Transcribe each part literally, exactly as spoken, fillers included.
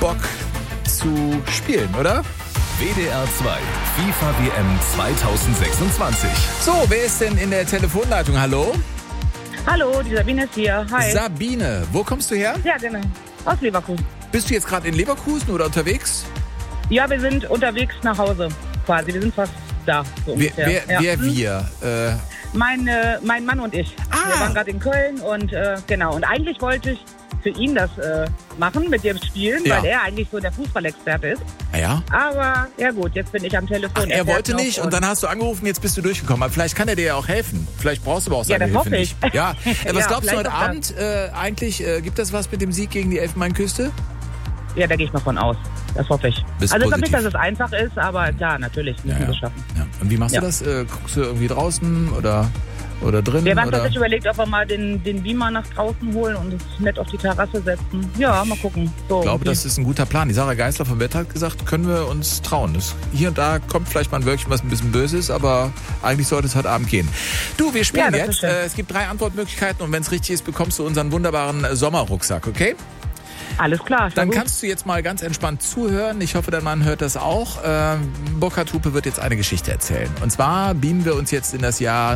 Bock zu spielen, oder? W D R zwei FIFA W M zweitausendsechsundzwanzig. So, wer ist denn in der Telefonleitung? Hallo? Hallo, die Sabine ist hier. Hi. Sabine, wo kommst du her? Ja, genau. Aus Leverkusen. Bist du jetzt gerade in Leverkusen oder unterwegs? Ja, wir sind unterwegs nach Hause quasi. Wir sind fast da. So Wer, ungefähr. wer, ja. wer wir? Äh, Mein, äh, mein Mann und ich. Ah. Wir waren gerade in Köln und äh, genau. Und eigentlich wollte ich für ihn das äh, machen, mit dem Spielen, Ja. weil er eigentlich so der Fußballexperte ist. ah ja? Aber ja gut, jetzt bin ich am Telefon. Ach, er fährt wollte noch nicht und dann hast du angerufen, jetzt bist du durchgekommen. Aber vielleicht kann er dir ja auch helfen. Vielleicht brauchst du aber auch seine Ja, das Hilfe hoffe ich. nicht. Ja, äh, was Ja, glaubst du vielleicht heute auch Abend äh, eigentlich? Äh, gibt das was mit dem Sieg gegen die Elfenbeinküste? Ja, da gehe ich mal von aus. Das hoffe ich. Bist also ich glaube positiv. nicht, dass es einfach ist, aber klar, natürlich müssen Ja, wir ja. es schaffen. Ja. Und wie machst Ja. du das? Äh, guckst du irgendwie draußen oder, oder drin? Wir waren oder? tatsächlich überlegt, ob wir mal den, den Beamer nach draußen holen und uns nett auf die Terrasse setzen. Ja, mal gucken. So, Ich glaube, die- das ist ein guter Plan. Die Sarah Geisler vom Wetter hat gesagt, können wir uns trauen. Das, hier und da kommt vielleicht mal ein Wölkchen, was ein bisschen böse ist, aber eigentlich sollte es heute Abend gehen. Du, wir spielen Ja, das jetzt. ist schön. Äh, es gibt drei Antwortmöglichkeiten und wenn es richtig ist, bekommst du unseren wunderbaren äh, Sommerrucksack, okay? Alles klar. Dann gut. kannst du jetzt mal ganz entspannt zuhören. Ich hoffe, dein Mann hört das auch. Ähm, Burkhard Hupe wird jetzt eine Geschichte erzählen. Und zwar beamen wir uns jetzt in das Jahr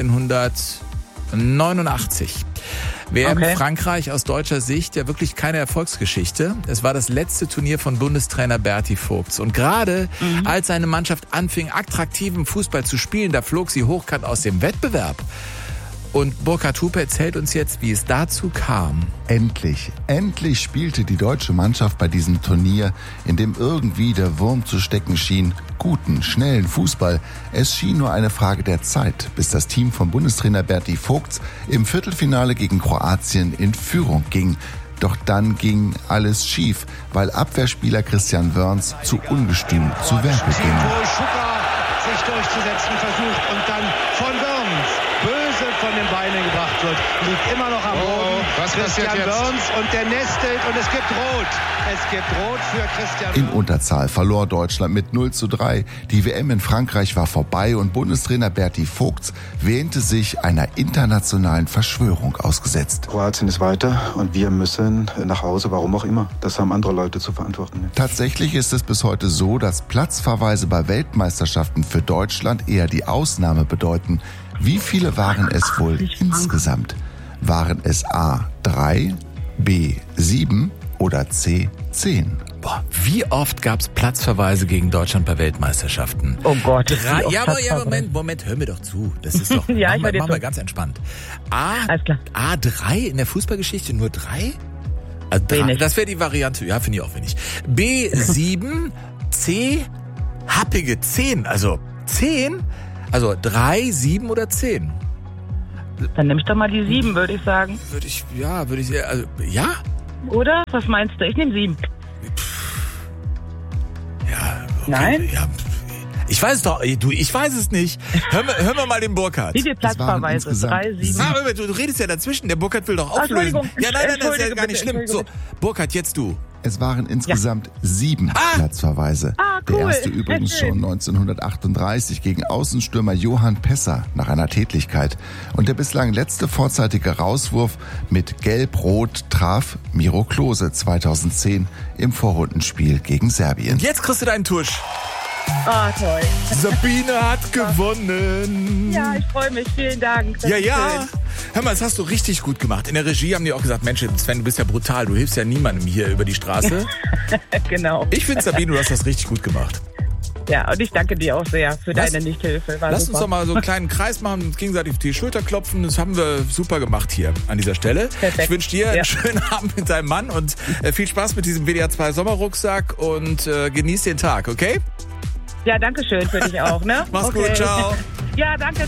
neunzehnhundertneunundachtzig. W M Okay. Frankreich aus deutscher Sicht ja wirklich keine Erfolgsgeschichte. Es war das letzte Turnier von Bundestrainer Berti Vogts. Und gerade Mhm. als seine Mannschaft anfing, attraktiven Fußball zu spielen, da flog sie hochkant aus dem Wettbewerb. Und Burkhard Hupe erzählt uns jetzt, wie es dazu kam. Endlich, endlich spielte die deutsche Mannschaft bei diesem Turnier, in dem irgendwie der Wurm zu stecken schien, guten, schnellen Fußball. Es schien nur eine Frage der Zeit, bis das Team von Bundestrainer Berti Vogts im Viertelfinale gegen Kroatien in Führung ging. Doch dann ging alles schief, weil Abwehrspieler Christian Wörns zu ungestüm zu Werke ging. Wo Schucker sich durchzusetzen versucht und dann von Wörns böse von den Beinen gebracht wird. Liegt immer noch am Boden. was passiert Christian jetzt? Wörns und der nestelt und es gibt Rot. Es gibt Rot für Christian In Wörns. Unterzahl verlor Deutschland mit null zu drei. Die W M in Frankreich war vorbei und Bundestrainer Berti Vogts wähnte sich einer internationalen Verschwörung ausgesetzt. Kroatien ist weiter und wir müssen nach Hause, warum auch immer. Das haben andere Leute zu verantworten. Tatsächlich ist es bis heute so, dass Platzverweise bei Weltmeisterschaften für Deutschland eher die Ausnahme bedeuten. Wie viele waren es wohl insgesamt? Waren es A drei, B sieben oder C zehn? Boah, wie oft gab's Platzverweise gegen Deutschland bei Weltmeisterschaften? Oh Gott. Drei, wie oft ja, aber, hat's ja, verbraucht? Moment, Moment, hör mir doch zu. Das ist doch, Ja, machen, ich wir, höre dir machen wir zu. ganz entspannt. A, Alles klar. A drei in der Fußballgeschichte, nur drei? Also drei Wenig. das wäre die Variante, ja, finde ich auch wenig. B sieben, C, happige zehn, also zehn, also drei, sieben oder zehn. Dann nehme ich doch mal die sieben, würde ich sagen. Würde ich, ja, würde ich, also, ja? Oder? Was meinst du? Ich nehme sieben. Ja, okay, Nein? Ja, ich weiß es doch, du, ich weiß es nicht. Hören wir, hören wir mal den Burkhard. Wie viele Das waren Platzverweise? insgesamt Drei, sieben. Ah, Moment, du, du redest ja dazwischen. Der Burkhard will doch Ah, auflösen. Entschuldigung. Ja, nein, nein, das ist ja Entschuldige gar nicht bitte, schlimm. So, entschuldige Burkhard, jetzt du. Es waren insgesamt sieben Ah. Platzverweise. Ah, Der cool. erste übrigens Schön. schon neunzehnhundertachtunddreißig gegen Außenstürmer Johann Pesser nach einer Tätlichkeit. Und der bislang letzte vorzeitige Rauswurf mit Gelb-Rot traf Miro Klose zweitausendzehn im Vorrundenspiel gegen Serbien. Jetzt kriegst du deinen Tusch. Ah, toll. Sabine hat gewonnen. Ja, ich freue mich. Vielen Dank. Das Ja, ist ja. schön. Hör mal, das hast du richtig gut gemacht. In der Regie haben die auch gesagt, Mensch, Sven, du bist ja brutal. Du hilfst ja niemandem hier über die Straße. Genau. Ich finde, Sabine, du hast das richtig gut gemacht. Ja, und ich danke dir auch sehr für Lass- deine Nichthilfe. War Lass super. uns doch mal so einen kleinen Kreis machen und uns gegenseitig auf die Schulter klopfen. Das haben wir super gemacht hier an dieser Stelle. Perfekt. Ich wünsche dir einen Ja. schönen Abend mit deinem Mann und äh, viel Spaß mit diesem W D R zwei Sommerrucksack und äh, genieß den Tag, okay? Ja, danke schön für dich auch, ne? Mach's gut, ciao. Ja, danke.